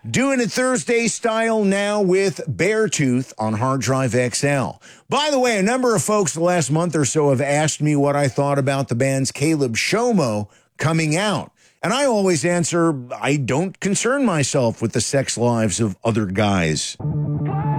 Doing it Thursday style now with Beartooth on Hard Drive XL. By the way, a number of folks the last month or so have asked me what I thought about the band's Caleb Shomo coming out. And I always answer, I don't concern myself with the sex lives of other guys.